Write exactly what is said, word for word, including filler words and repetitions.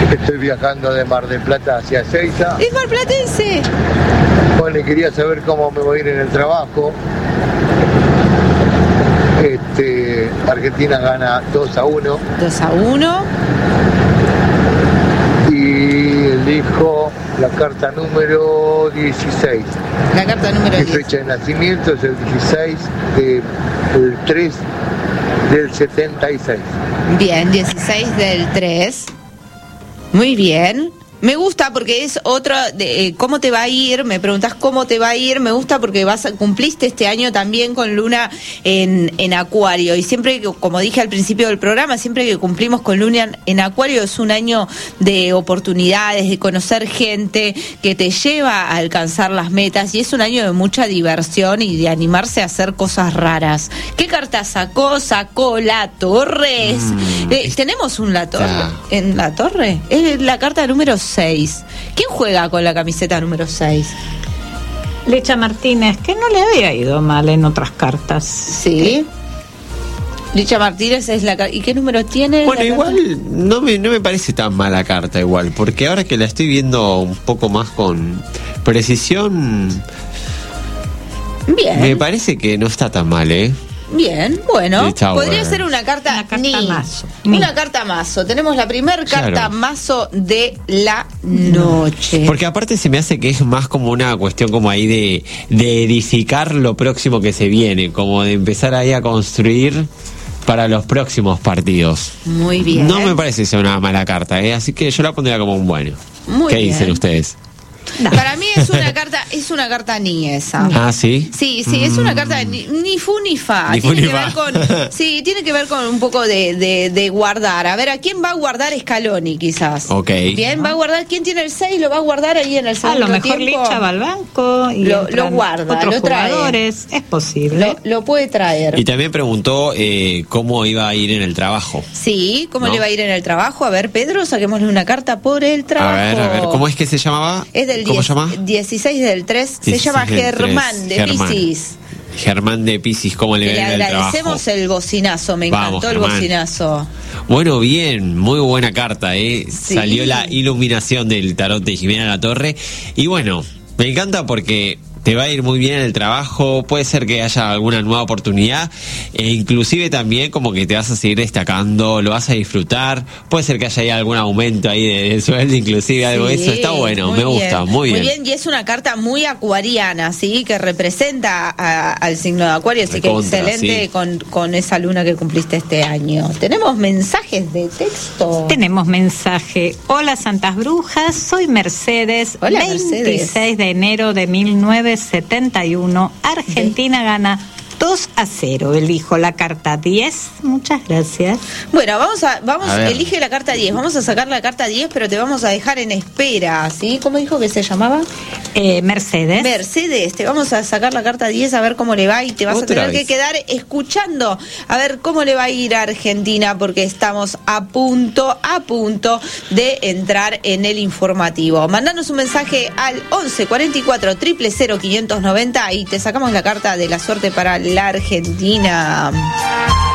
Estoy viajando de Mar del Plata hacia Ezeiza. ¿Es marplatense? Bueno, quería saber cómo me voy a ir en el trabajo. Este, Argentina gana dos a uno. dos a uno. Y elijo la carta número dieciséis. La carta número Mi dieciséis. fecha de nacimiento es el dieciséis del tres del setenta y seis. Bien, dieciséis del tres. Muy bien. Me gusta porque es otro de eh, cómo te va a ir. Me preguntás cómo te va a ir. Me gusta porque vas a, cumpliste este año también con Luna en, en Acuario. Y siempre, que, como dije al principio del programa, siempre que cumplimos con Luna en Acuario es un año de oportunidades, de conocer gente que te lleva a alcanzar las metas. Y es un año de mucha diversión y de animarse a hacer cosas raras. ¿Qué carta sacó? Sacó la Torre. Mm, eh, ¿Tenemos un La Torre en la Torre? Es la carta número seis. ¿Quién juega con la camiseta número seis? Licha Martínez, que no le había ido mal en otras cartas. Sí. Licha Martínez es la carta. ¿Y qué número tiene? Bueno, igual no me, no me parece tan mala carta igual, porque ahora que la estoy viendo un poco más con precisión, bien, me parece que no está tan mal, ¿eh? Bien, bueno, Está podría bueno. ser una carta, una carta ni, mazo. Una carta mazo. Tenemos la primer carta Claro. mazo de la noche. Porque aparte se me hace que es más como una cuestión como ahí de, de edificar lo próximo que se viene, como de empezar ahí a construir para los próximos partidos. Muy bien. No me parece ser una mala carta, ¿eh? Así que yo la pondría como un bueno. Muy ¿Qué bien. dicen ustedes? No. Para mí es una carta, es una carta ni esa. Ah, ¿sí? Sí, sí, es una carta ni, ni fu ni fa. Ni fu tiene ni que fa. ver con, sí, tiene que ver con un poco de, de, de guardar. A ver, ¿a quién va a guardar Scaloni quizás? Ok. Bien, va a guardar, ¿quién tiene el seis? Lo va a guardar ahí en el A segundo lo mejor tiempo. Licha va al banco y Lo- entran lo guarda, otros lo trae. jugadores. Es posible. Lo, lo puede traer. Y también preguntó eh, cómo iba a ir en el trabajo. Sí, ¿cómo ¿No? le va a ir en el trabajo? A ver, Pedro, saquémosle una carta por el trabajo. A ver, a ver, ¿cómo es que se llamaba? Es del ¿Cómo diez, se llama? dieciséis del tres. Se dieciséis llama del Germán tres. de Germán. Piscis. Germán de Piscis, ¿cómo le Que va le a ir en el trabajo? agradecemos el bocinazo, me Vamos, encantó el Germán. bocinazo. Bueno, bien, muy buena carta, ¿eh? Sí. Salió la iluminación del tarot de Jimena La Torre. Y bueno, me encanta porque te va a ir muy bien en el trabajo, puede ser que haya alguna nueva oportunidad, e inclusive también como que te vas a seguir destacando, lo vas a disfrutar, puede ser que haya ahí algún aumento ahí de, de sueldo, inclusive algo de Sí, eso, está bueno, muy me bien, gusta, muy bien. Muy bien, y es una carta muy acuariana, ¿sí? Que representa a- al signo de Acuario, así que Recontra, excelente sí. con, con esa luna que cumpliste este año. Tenemos mensajes de texto. Tenemos mensaje. Hola Santas Brujas, soy Mercedes. Hola, Mercedes. veintiséis de enero de mil novecientos setenta y uno. Argentina gana dos a cero. Elijo la carta diez. Muchas gracias. Bueno, vamos a, vamos, A ver. elige la carta diez. Vamos a sacar la carta diez, pero te vamos a dejar en espera, ¿sí? ¿Cómo dijo que se llamaba? Eh, Mercedes. Mercedes, te vamos a sacar la carta diez a ver cómo le va y te vas Otra a tener vez. que quedar escuchando a ver cómo le va a ir a Argentina porque estamos a punto, a punto de entrar en el informativo. Mandanos un mensaje al once cuarenta y cuatro, cero cero cero, quinientos noventa y te sacamos la carta de la suerte para la Argentina.